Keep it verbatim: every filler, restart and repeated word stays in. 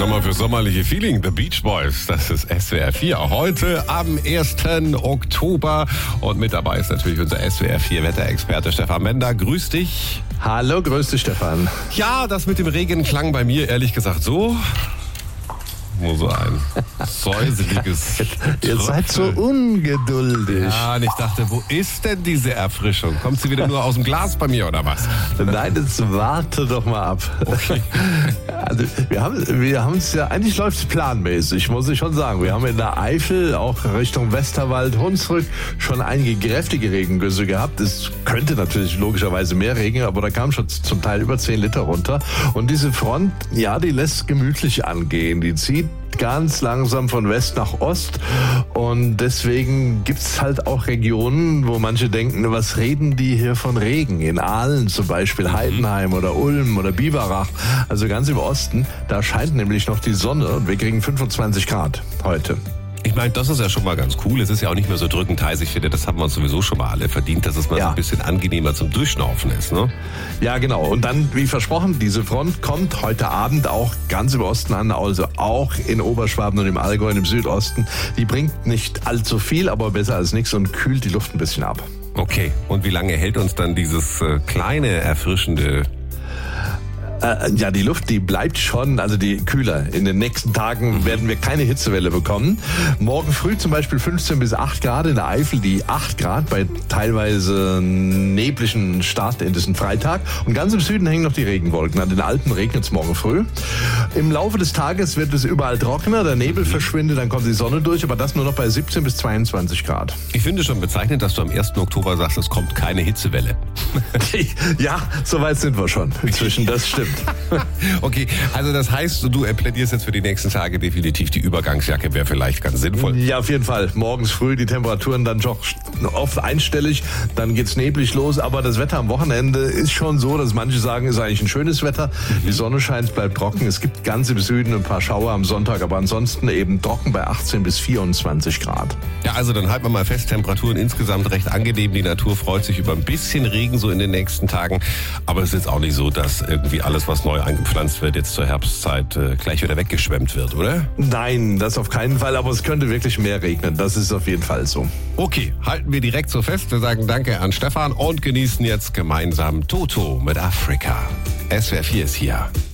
Nochmal für sommerliche Feeling, The Beach Boys, das ist S W R vier. Heute am ersten Oktober und mit dabei ist natürlich unser S W R vier Wetterexperte Stefan Bender. Grüß dich. Hallo, grüß dich Stefan. Ja, das mit dem Regen klang bei mir ehrlich gesagt so. Nur so ein säuseliges Ihr seid so ungeduldig. Ja, und ich dachte, wo ist denn diese Erfrischung? Kommt sie wieder nur aus dem Glas bei mir oder was? Nein, jetzt warte doch mal ab. Okay. Also, wir haben wir haben es ja, eigentlich läuft es planmäßig, muss ich schon sagen. Wir haben in der Eifel, auch Richtung Westerwald, Hunsrück, schon einige kräftige Regengüsse gehabt. Es könnte natürlich logischerweise mehr regnen, aber da kam schon zum Teil über zehn Liter runter. Und diese Front, ja, die lässt gemütlich angehen. Die zieht ganz langsam von West nach Ost und deswegen gibt's halt auch Regionen, wo manche denken, was reden die hier von Regen? In Aalen zum Beispiel, Heidenheim oder Ulm oder Biberach, also ganz im Osten, da scheint nämlich noch die Sonne und wir kriegen fünfundzwanzig Grad heute. Ich meine, das ist ja schon mal ganz cool. Es ist ja auch nicht mehr so drückend heiß. Ich finde, das haben wir uns sowieso schon mal alle verdient, dass es mal Ja. so ein bisschen angenehmer zum Durchschnaufen ist, ne? Ja, genau. Und dann, wie versprochen, diese Front kommt heute Abend auch ganz im Osten an, also auch in Oberschwaben und im Allgäu und im Südosten. Die bringt nicht allzu viel, aber besser als nichts und kühlt die Luft ein bisschen ab. Okay. Und wie lange hält uns dann dieses äh, kleine, erfrischende... Äh, ja, die Luft, die bleibt schon, also die kühler. In den nächsten Tagen werden wir keine Hitzewelle bekommen. Morgen früh zum Beispiel fünfzehn bis acht Grad in der Eifel, die acht Grad bei teilweise neblichen Start in diesen Freitag. Und ganz im Süden hängen noch die Regenwolken. An den Alpen regnet es morgen früh. Im Laufe des Tages wird es überall trockener, der Nebel verschwindet, dann kommt die Sonne durch, aber das nur noch bei siebzehn bis zweiundzwanzig Grad. Ich finde schon bezeichnend, dass du am ersten Oktober sagst, es kommt keine Hitzewelle. Ja, soweit sind wir schon inzwischen, das stimmt. Okay, also das heißt, du plädierst jetzt für die nächsten Tage definitiv die Übergangsjacke, wäre vielleicht ganz sinnvoll. Ja, auf jeden Fall. Morgens früh die Temperaturen dann doch oft einstellig, dann geht's neblig los, aber das Wetter am Wochenende ist schon so, dass manche sagen, ist eigentlich ein schönes Wetter. Mhm. Die Sonne scheint, bleibt trocken. Es gibt ganz im Süden ein paar Schauer am Sonntag, aber ansonsten eben trocken bei achtzehn bis vierundzwanzig Grad. Ja, also dann halten wir mal fest, Temperaturen insgesamt recht angenehm. Die Natur freut sich über ein bisschen Regen so in den nächsten Tagen, aber es ist jetzt auch nicht so, dass irgendwie alles, was neu eingepflanzt wird, jetzt zur Herbstzeit äh, gleich wieder weggeschwemmt wird, oder? Nein, das auf keinen Fall, aber es könnte wirklich mehr regnen. Das ist auf jeden Fall so. Okay, halten wir direkt so fest. Wir sagen Danke an Stefan und genießen jetzt gemeinsam Toto mit Afrika. S W R vier ist hier.